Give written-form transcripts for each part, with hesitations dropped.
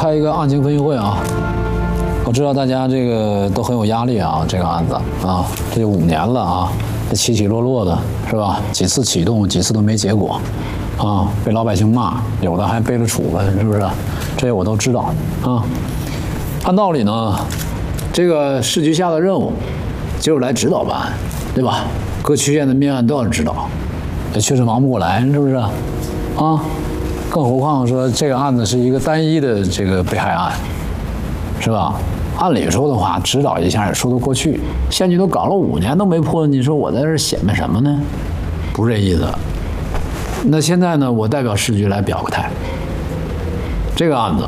开一个案情分析会啊。我知道大家这个都很有压力啊，这个案子啊，这就5年了啊，这起起落落的是吧？几次启动，几次都没结果，啊，被老百姓骂，有的还背了处分，是不是？这些我都知道啊。按道理呢，这个市局下的任务就是来指导办案，对吧？各区县的命案都要指导，也确实忙不过来，是不是？啊，更何况说这个案子是一个单一的这个被害案，是吧？按理说的话，指导一下也说得过去。县局都搞了5年都没破，你说我在这儿显摆什么呢？不是这意思。那现在呢，我代表市局来表个态。这个案子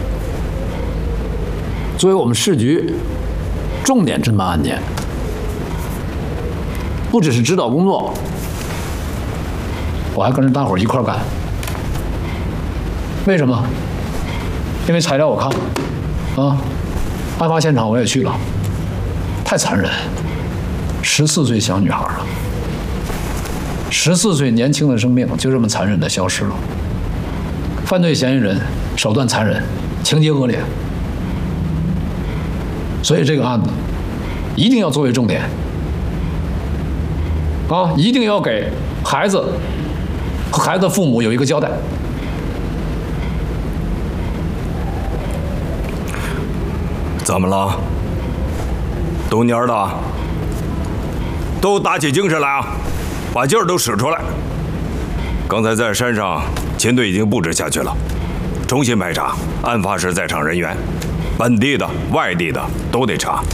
作为我们市局重点侦办案件，不只是指导工作，我还跟着大伙儿一块儿干。为什么？因为材料我看了，啊，案发现场我也去了，太残忍，14岁小女孩了，14岁年轻的生命就这么残忍的消失了。犯罪嫌疑人手段残忍，情节恶劣，所以这个案子一定要作为重点，啊，一定要给孩子和孩子的父母有一个交代。 怎么了？懂蔫的，都打起精神来啊！把劲儿都使出来。刚才在山上，秦队已经布置下去了，重新排查案发时在场人员，本地的、外地的都得查。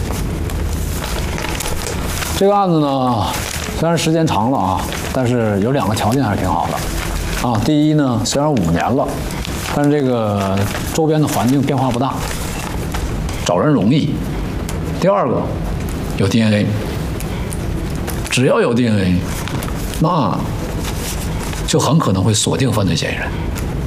这个案子呢，虽然时间长了啊，但是有2个条件还是挺好的啊。第一呢，虽然5年了，但是这个周边的环境变化不大，找人容易。第2个，有 DNA， 只要有 DNA， 那就很可能会锁定犯罪嫌疑人。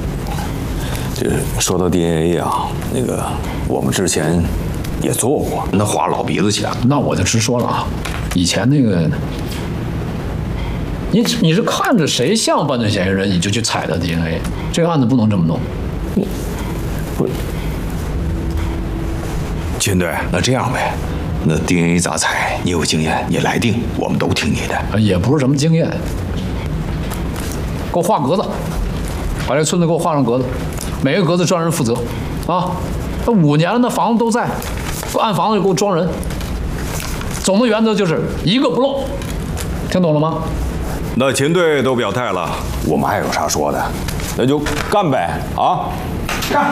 这说到 DNA 啊，那个我们之前也做过，那花老鼻子钱。 那我就直说了啊，以前那个，你是看着谁像犯罪嫌疑人，你就去采的 DNA， 这个案子不能这么弄。 不， 秦队， 那这样呗，那 DNA 咋采？你有经验，你来定，我们都听你的。 也不是什么经验，给我画格子，把这村子给我画上格子，每个格子专人负责啊。那5年了，那房子都在，按房子给我装人。总的原则就是一个不漏，听懂了吗？ 那秦队都表态了， 我们还有啥说的？那就干呗啊！ 干！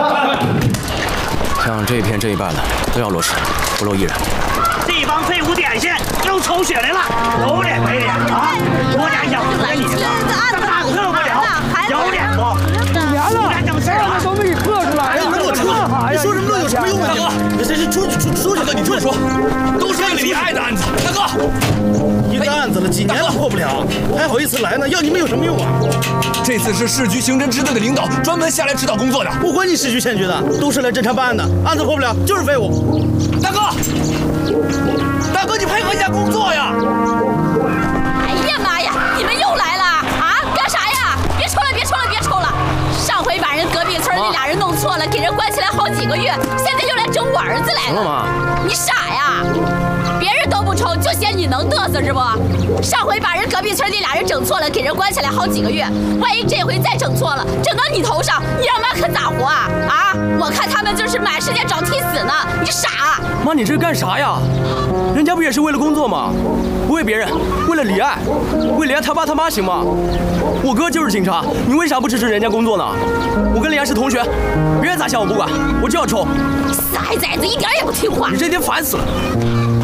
像这一片这一半的都要落实，不漏一人。 地方废物点心又抽血来了，有脸没脸啊？国家养活你了，这么大个不了，有脸不？5年了，整事了，都没给破出来呀！你给我出去！你说什么都有什么用啊？大哥，这是出去了，你出去说，都是李爱的案子。大哥， 一个案子了，几年了破不了，还好意思来呢？要你们有什么用啊？ 这次是市局刑侦支队的领导专门下来指导工作的， 不管你市局县局的，都是来侦查办案的，案子破不了就是废物。 大哥，你配合一下工作呀！ 哎呀妈呀，你们又来了啊？干啥呀？别抽了！上回把人隔壁村那俩人弄错了，给人关起来好几个月，现在又来整我儿子来了。 妈， 你傻呀？别人都不抽，就嫌你能嘚瑟是不？上回把人隔壁村那俩人整错了，给人关起来好几个月，万一这回再整错了，整到你头上，你让妈可咋活啊？啊！我看他们就是满世界找替死呢。你傻？ 妈，你这是干啥呀？人家不也是为了工作吗？不为别人，为了李爱，为李爱他爸他妈行吗？我哥就是警察，你为啥不支持人家工作呢？我跟李爱是同学，别人咋想我不管，我就要抽。 傻孩崽子，一点也不听话。 你这天烦死了。